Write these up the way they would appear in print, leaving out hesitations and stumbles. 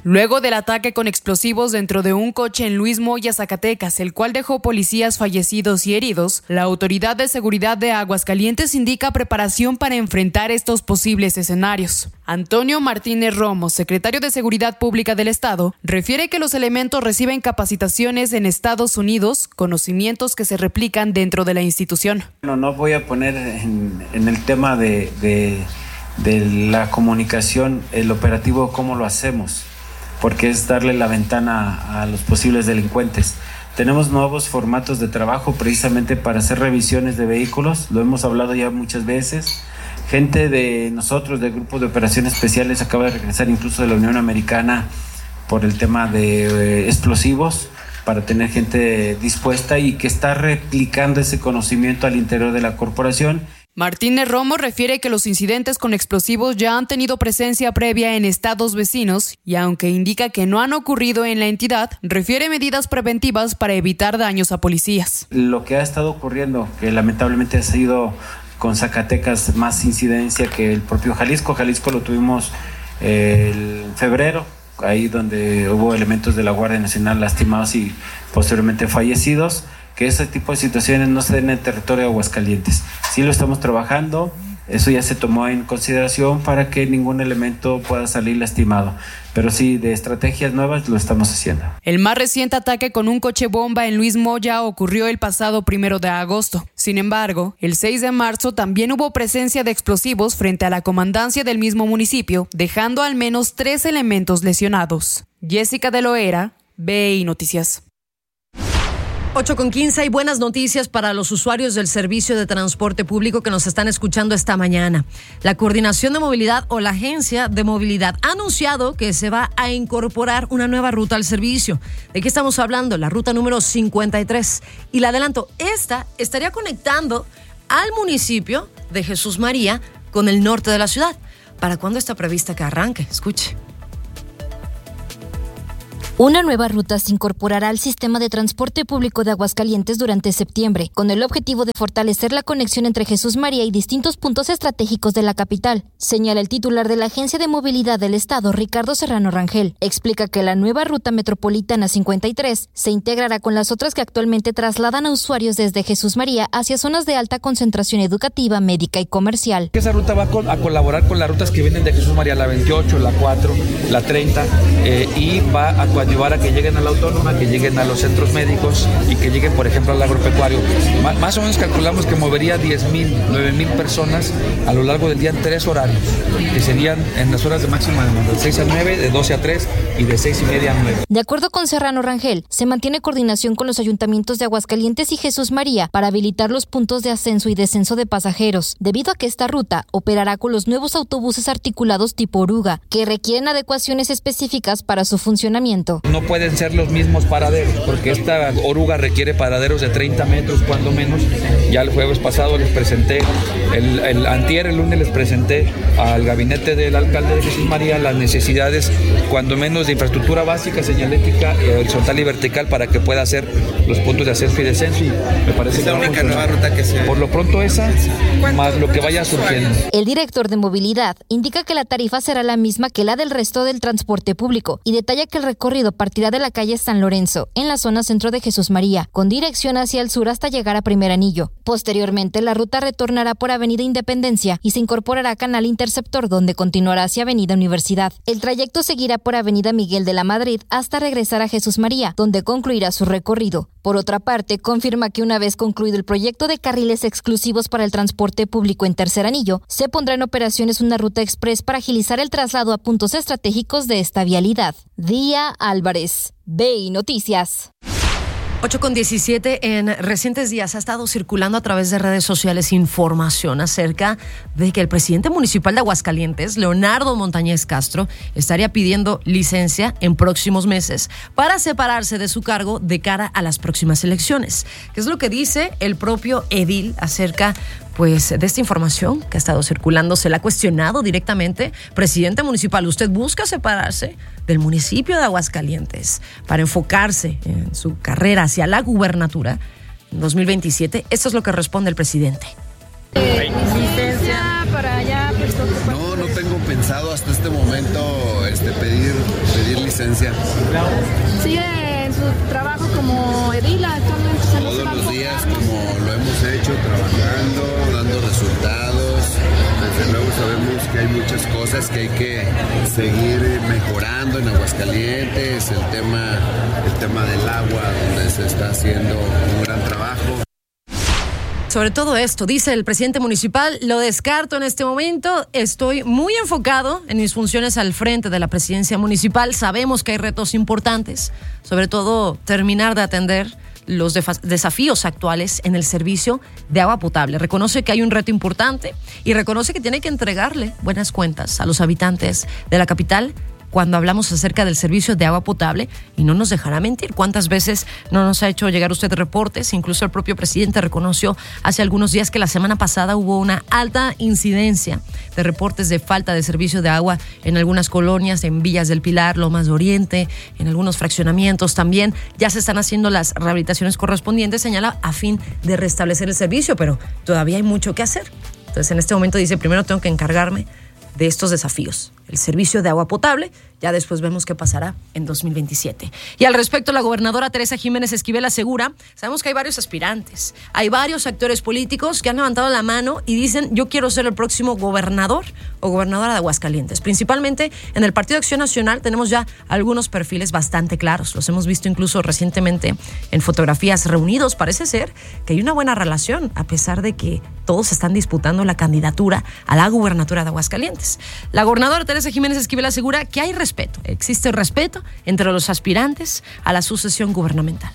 Luego del ataque con explosivos dentro de un coche en Luis Moya, Zacatecas, el cual dejó policías fallecidos y heridos, la Autoridad de Seguridad de Aguascalientes indica preparación para enfrentar estos posibles escenarios. Antonio Martínez Romo, secretario de Seguridad Pública del Estado, refiere que los elementos reciben capacitaciones en Estados Unidos, conocimientos que se replican dentro de la institución. No voy a poner en el tema de la comunicación, el operativo, cómo lo hacemos, porque es darle la ventana a los posibles delincuentes. Tenemos nuevos formatos de trabajo precisamente para hacer revisiones de vehículos, lo hemos hablado ya muchas veces. Gente de nosotros, del Grupo de Operaciones Especiales, acaba de regresar incluso de la Unión Americana por el tema de explosivos, para tener gente dispuesta y que está replicando ese conocimiento al interior de la corporación. Martínez Romo refiere que los incidentes con explosivos ya han tenido presencia previa en estados vecinos y aunque indica que no han ocurrido en la entidad, refiere medidas preventivas para evitar daños a policías. Lo que ha estado ocurriendo, que lamentablemente ha sido con Zacatecas más incidencia que el propio Jalisco. Jalisco lo tuvimos en febrero, ahí donde hubo elementos de la Guardia Nacional lastimados y posteriormente fallecidos. Que ese tipo de situaciones no se den en el territorio de Aguascalientes. Sí lo estamos trabajando, eso ya se tomó en consideración para que ningún elemento pueda salir lastimado. Pero sí, de estrategias nuevas lo estamos haciendo. El más reciente ataque con un coche bomba en Luis Moya ocurrió el pasado 1 de agosto. Sin embargo, el 6 de marzo también hubo presencia de explosivos frente a la comandancia del mismo municipio, dejando al menos 3 elementos lesionados. Jessica de Loera, BI Noticias. 8:15 y buenas noticias para los usuarios del servicio de transporte público que nos están escuchando esta mañana. La Coordinación de Movilidad o la Agencia de Movilidad ha anunciado que se va a incorporar una nueva ruta al servicio. ¿De qué estamos hablando? La ruta número 53. Y le adelanto, esta estaría conectando al municipio de Jesús María con el norte de la ciudad. ¿Para cuándo está prevista que arranque? Escuche. Una nueva ruta se incorporará al sistema de transporte público de Aguascalientes durante septiembre, con el objetivo de fortalecer la conexión entre Jesús María y distintos puntos estratégicos de la capital, señala el titular de la Agencia de Movilidad del Estado, Ricardo Serrano Rangel. Explica que la nueva ruta metropolitana 53 se integrará con las otras que actualmente trasladan a usuarios desde Jesús María hacia zonas de alta concentración educativa, médica y comercial. Esa ruta va a colaborar con las rutas que vienen de Jesús María, la 28, la 4, la 30, y va a ayudar a que lleguen a la Autónoma, que lleguen a los centros médicos y que lleguen, por ejemplo, al agropecuario. Más o menos calculamos que movería 10,000, 9,000 personas a lo largo del día en 3 horarios, que serían en las horas de máxima demanda, de 6 a 9, de 12 a 3 y de 6:30 a 9. De acuerdo con Serrano Rangel, se mantiene coordinación con los ayuntamientos de Aguascalientes y Jesús María para habilitar los puntos de ascenso y descenso de pasajeros, debido a que esta ruta operará con los nuevos autobuses articulados tipo oruga, que requieren adecuaciones específicas para su funcionamiento. No pueden ser los mismos paraderos, porque esta oruga requiere paraderos de 30 metros cuando menos. Ya el jueves pasado les presenté, el lunes les presenté al gabinete del alcalde de Jesús María las necesidades cuando menos de infraestructura básica, señalética, horizontal y vertical para que pueda hacer los puntos de ascenso y descenso. Y me parece que única nueva ruta que sea. Por lo pronto esa, más lo que vaya surgiendo. El director de movilidad indica que la tarifa será la misma que la del resto del transporte público y detalla que el recorrido partirá de la calle San Lorenzo, en la zona centro de Jesús María, con dirección hacia el sur hasta llegar a Primer Anillo. Posteriormente, la ruta retornará por Avenida Independencia y se incorporará a Canal Interceptor, donde continuará hacia Avenida Universidad. El trayecto seguirá por Avenida Miguel de la Madrid hasta regresar a Jesús María, donde concluirá su recorrido. Por otra parte, confirma que una vez concluido el proyecto de carriles exclusivos para el transporte público en Tercer Anillo, se pondrá en operaciones una ruta express para agilizar el traslado a puntos estratégicos de esta vialidad. Día Álvarez, BI Noticias. 8:17, en recientes días ha estado circulando a través de redes sociales información acerca de que el presidente municipal de Aguascalientes, Leonardo Montañez Castro, estaría pidiendo licencia en próximos meses para separarse de su cargo de cara a las próximas elecciones. ¿Qué es lo que dice el propio edil acerca de esta información que ha estado circulando? Se le ha cuestionado directamente. Presidente municipal, ¿usted busca separarse del municipio de Aguascalientes para enfocarse en su carrera hacia la gubernatura en 2027? Esto es lo que responde el presidente. Licencia para allá, No tengo pensado hasta este momento pedir licencia. presencia? Sigue en su trabajo como edila actualmente. Todos los días, como lo hemos hecho, trabajando, dando resultados. Desde luego sabemos que hay muchas cosas que hay que seguir mejorando en Aguascalientes, el tema del agua, donde se está haciendo un gran trabajo. Sobre todo esto, dice el presidente municipal, lo descarto en este momento, estoy muy enfocado en mis funciones al frente de la presidencia municipal, sabemos que hay retos importantes, sobre todo terminar de atender los desafíos actuales en el servicio de agua potable. Reconoce que hay un reto importante y reconoce que tiene que entregarle buenas cuentas a los habitantes de la capital cuando hablamos acerca del servicio de agua potable, y no nos dejará mentir. ¿Cuántas veces no nos ha hecho llegar usted reportes? Incluso el propio presidente reconoció hace algunos días que la semana pasada hubo una alta incidencia de reportes de falta de servicio de agua en algunas colonias, en Villas del Pilar, Lomas de Oriente, en algunos fraccionamientos también. Ya se están haciendo las rehabilitaciones correspondientes, señala, a fin de restablecer el servicio, pero todavía hay mucho que hacer. Entonces, en este momento dice, primero tengo que encargarme de estos desafíos, el servicio de agua potable, ya después vemos qué pasará en 2027. Y al respecto, la gobernadora Teresa Jiménez Esquivel asegura, sabemos que hay varios aspirantes, hay varios actores políticos que han levantado la mano y dicen, yo quiero ser el próximo gobernador o gobernadora de Aguascalientes. Principalmente en el Partido Acción Nacional tenemos ya algunos perfiles bastante claros, los hemos visto incluso recientemente en fotografías reunidos. Parece ser que hay una buena relación, a pesar de que todos están disputando la candidatura a la gubernatura de Aguascalientes. La gobernadora Teresa Jiménez Esquivel asegura que hay respeto, existe respeto entre los aspirantes a la sucesión gubernamental.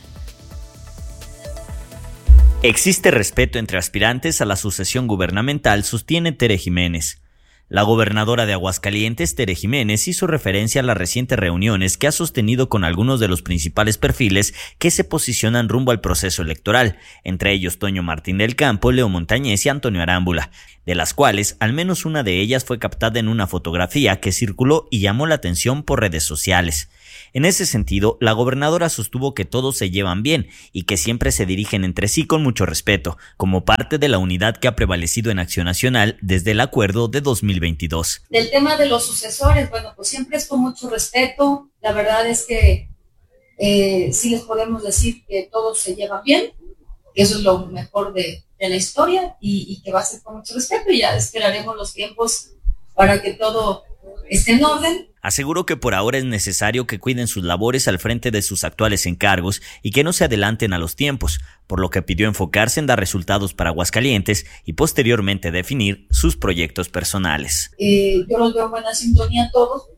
Existe respeto entre aspirantes a la sucesión gubernamental, sostiene Tere Jiménez. La gobernadora de Aguascalientes, Tere Jiménez, hizo referencia a las recientes reuniones que ha sostenido con algunos de los principales perfiles que se posicionan rumbo al proceso electoral, entre ellos Toño Martín del Campo, Leo Montañez y Antonio Arámbula, de las cuales al menos una de ellas fue captada en una fotografía que circuló y llamó la atención por redes sociales. En ese sentido, la gobernadora sostuvo que todos se llevan bien y que siempre se dirigen entre sí con mucho respeto, como parte de la unidad que ha prevalecido en Acción Nacional desde el acuerdo de 2022. Del tema de los sucesores, bueno, pues siempre es con mucho respeto. La verdad es que sí les podemos decir que todos se llevan bien, que eso es lo mejor de la historia y que va a ser con mucho respeto, y ya esperaremos los tiempos para que todo esté en orden. Aseguró que por ahora es necesario que cuiden sus labores al frente de sus actuales encargos y que no se adelanten a los tiempos, por lo que pidió enfocarse en dar resultados para Aguascalientes y posteriormente definir sus proyectos personales. Yo los veo en buena sintonía todos,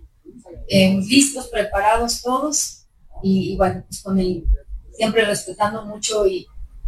listos, preparados todos, y bueno, pues con siempre respetando mucho y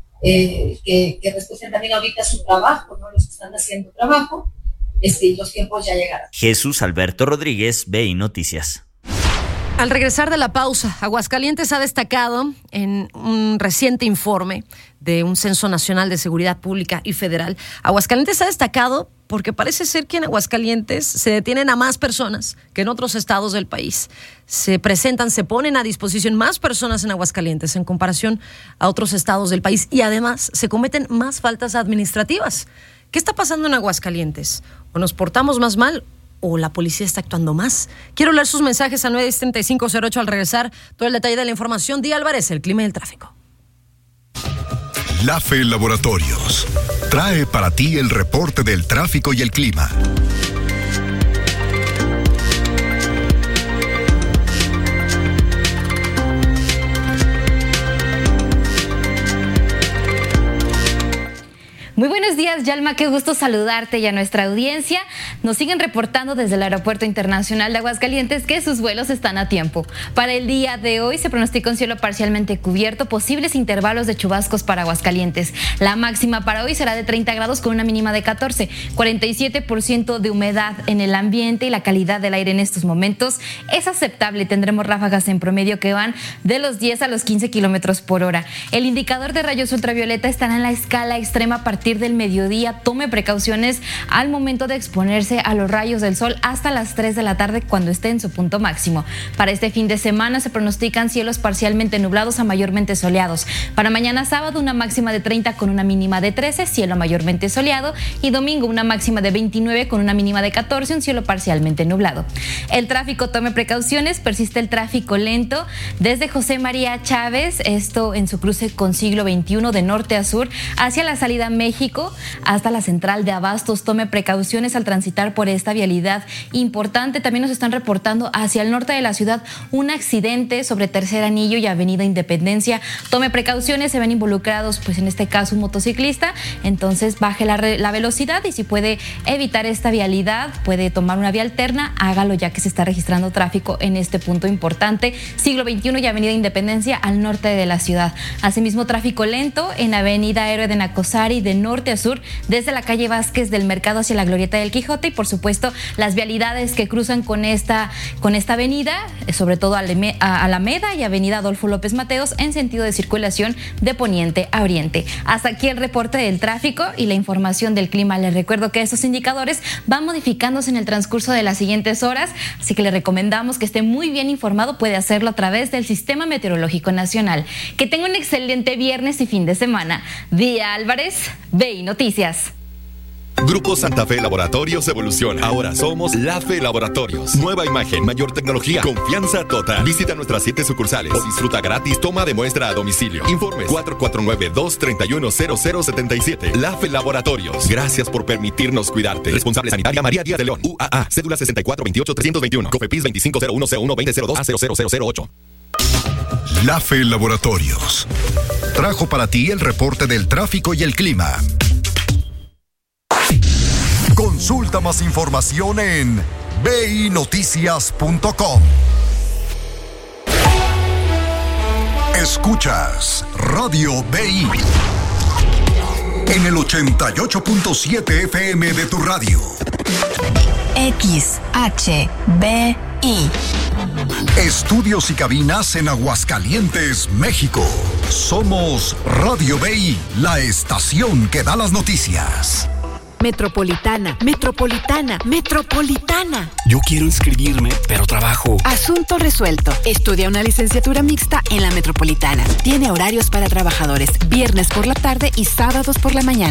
que respeten también ahorita su trabajo, ¿no? Los que están haciendo trabajo. Los tiempos ya llegarán. Jesús Alberto Rodríguez, BI Noticias. Al regresar de la pausa, Aguascalientes ha destacado en un reciente informe de un Censo Nacional de Seguridad Pública y Federal. Aguascalientes ha destacado porque parece ser que en Aguascalientes se detienen a más personas que en otros estados del país. Se ponen a disposición más personas en Aguascalientes en comparación a otros estados del país, y además se cometen más faltas administrativas. ¿Qué está pasando en Aguascalientes? ¿O nos portamos más mal o la policía está actuando más? Quiero leer sus mensajes al 93508 al regresar. Todo el detalle de la información. Día Álvarez, el clima y el tráfico. LAFE Laboratorios trae para ti el reporte del tráfico y el clima. Muy buenos días, Yalma, qué gusto saludarte y a nuestra audiencia. Nos siguen reportando desde el Aeropuerto Internacional de Aguascalientes que sus vuelos están a tiempo. Para el día de hoy se pronostica un cielo parcialmente cubierto, posibles intervalos de chubascos para Aguascalientes. La máxima para hoy será de 30 grados con una mínima de 14, 47% de humedad en el ambiente y la calidad del aire en estos momentos es aceptable. Tendremos ráfagas en promedio que van de los 10 a los 15 kilómetros por hora. El indicador de rayos ultravioleta estará en la escala extrema a partir del mediodía mediodía, tome precauciones al momento de exponerse a los rayos del sol hasta las 3 de la tarde cuando esté en su punto máximo. Para este fin de semana se pronostican cielos parcialmente nublados a mayormente soleados. Para mañana sábado una máxima de 30 con una mínima de 13, cielo mayormente soleado, y domingo una máxima de 29 con una mínima de 14, un cielo parcialmente nublado. El tráfico, tome precauciones, persiste el tráfico lento desde José María Chávez, esto en su cruce con siglo XXI de norte a sur, hacia la salida a México hasta la central de Abastos. Tome precauciones al transitar por esta vialidad importante. También nos están reportando hacia el norte de la ciudad un accidente sobre Tercer Anillo y Avenida Independencia. Tome precauciones, se ven involucrados, pues en este caso un motociclista, entonces baje la velocidad y si puede evitar esta vialidad, puede tomar una vía alterna, hágalo ya que se está registrando tráfico en este punto importante, siglo XXI y Avenida Independencia al norte de la ciudad. Asimismo, tráfico lento en Avenida Héroe de Nacosari de norte a sur, desde la calle Vázquez del Mercado hacia la Glorieta del Quijote, y por supuesto las vialidades que cruzan con esta avenida, sobre todo Alameda y Avenida Adolfo López Mateos en sentido de circulación de poniente a oriente. Hasta aquí el reporte del tráfico y la información del clima. Les recuerdo que estos indicadores van modificándose en el transcurso de las siguientes horas, así que le recomendamos que esté muy bien informado. Puede hacerlo a través del Sistema Meteorológico Nacional. Que tenga un excelente viernes y fin de semana. Día Álvarez, BI Noticias. Grupo Santa Fe Laboratorios evoluciona. Ahora somos La Fe Laboratorios. Nueva imagen, mayor tecnología, confianza total. Visita nuestras 7 sucursales o disfruta gratis toma de muestra a domicilio. Informes 449-231-0077. La Fe Laboratorios. Gracias por permitirnos cuidarte. Responsable sanitaria María Díaz de León. UAA. Cédula 6428-321. COFEPRIS 2501C1-2002-A00008. La Fe Laboratorios trajo para ti el reporte del tráfico y el clima. Consulta más información en binoticias.com. Escuchas Radio BI en el 88.7 FM de tu radio. XHBI. Estudios y cabinas en Aguascalientes, México. Somos Radio BI, la estación que da las noticias. Metropolitana, Metropolitana, Metropolitana. Yo quiero inscribirme, pero trabajo. Asunto resuelto. Estudia una licenciatura mixta en la Metropolitana. Tiene horarios para trabajadores, viernes por la tarde y sábados por la mañana.